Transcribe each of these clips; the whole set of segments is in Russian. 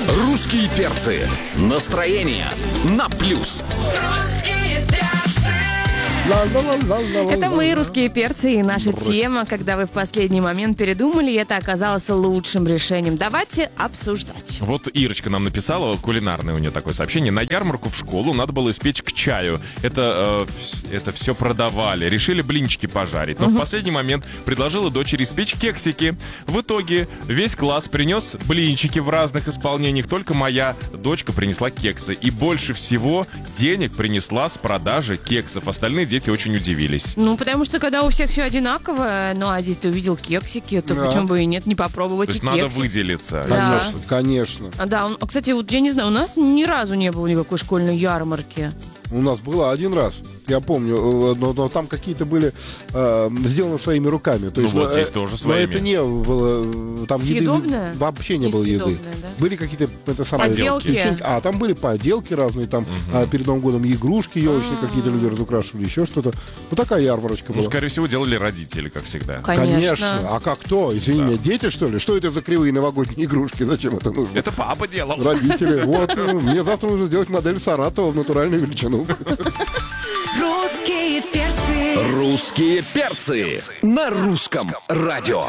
Русские перцы. Настроение на плюс. Это мы, русские перцы, и наша тема, когда вы в последний момент передумали, и это оказалось лучшим решением. Давайте обсуждать. Вот Ирочка нам написала, кулинарное у нее такое сообщение. На ярмарку в школу надо было испечь к чаю. Это все продавали. Решили блинчики пожарить. Но в последний момент предложила дочери испечь кексики. В итоге весь класс принес блинчики в разных исполнениях. Только моя дочка принесла кексы. И больше всего денег принесла с продажи кексов. Остальные дети очень удивились. Ну, потому что когда у всех все одинаковое, ну, а здесь ты увидел кексики, то почему бы и нет, не попробовать и кексик. кексик. Надо выделиться. Да. Конечно. Да, кстати, вот я не знаю, у нас ни разу не было никакой школьной ярмарки. У нас была один раз, я помню, но там какие-то были сделаны своими руками. То есть, вот здесь тоже своими. Но это не было... Там съедобное? Еды вообще не было еды. Да? Были какие-то поделки. Там были поделки разные, там перед Новым годом игрушки елочные какие-то люди разукрашивали, еще что-то. Ну, такая ярмарочка была. Ну, скорее всего, делали родители, как всегда. Конечно. А как кто? Извини меня, дети, что ли? Что это за кривые новогодние игрушки? Зачем это нужно? Это папа делал. Родители. Вот, мне завтра нужно сделать модель Саратова в натуральную величину. Русские перцы. Русские перцы. На русском радио.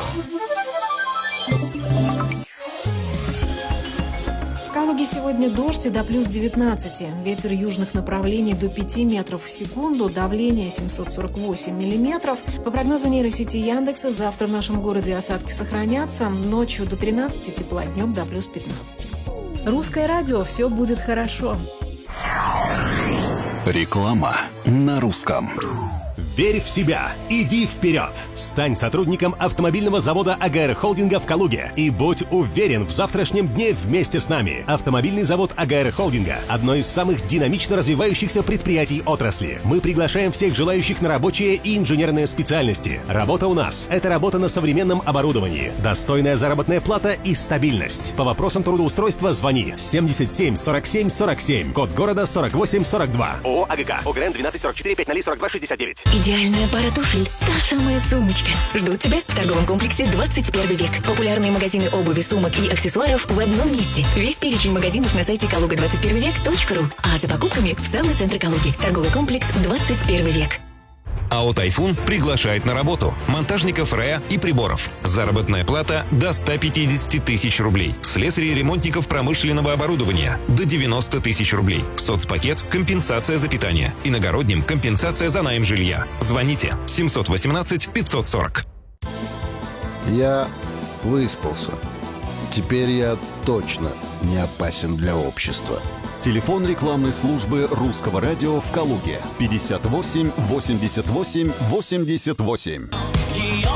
В Калуге сегодня дождь и до плюс 19. Ветер южных направлений до 5 метров в секунду, давление 748 миллиметров. По прогнозу нейросети Яндекса, завтра в нашем городе осадки сохранятся. Ночью до 13 тепла, днем до плюс 15. Русское радио. Все будет хорошо. Реклама на русском. Верь в себя, иди вперед! Стань сотрудником автомобильного завода АГР Холдинга в Калуге и будь уверен в завтрашнем дне вместе с нами. Автомобильный завод АГР Холдинга – одно из самых динамично развивающихся предприятий отрасли. Мы приглашаем всех желающих на рабочие и инженерные специальности. Работа у нас – это работа на современном оборудовании, достойная заработная плата и стабильность. По вопросам трудоустройства звони 77 47 47, код города 48 42. ООО АГК, ОГРН 1244 502 69. Идеальная пара туфель. Та самая сумочка. Ждут тебя в торговом комплексе 21 век. Популярные магазины обуви, сумок и аксессуаров в одном месте. Весь перечень магазинов на сайте kaluga21vek.ru. А за покупками в самый центр Калуги. Торговый комплекс 21 век. АО «Тайфун» приглашает на работу монтажников РЭА и приборов. Заработная плата до 150 тысяч рублей. Слесарей и ремонтников промышленного оборудования до 90 тысяч рублей. Соцпакет – компенсация за питание. Иногородним – компенсация за найм жилья. Звоните 718 540. Я выспался. Теперь я точно не опасен для общества. Телефон рекламной службы русского радио в Калуге 58 88 88.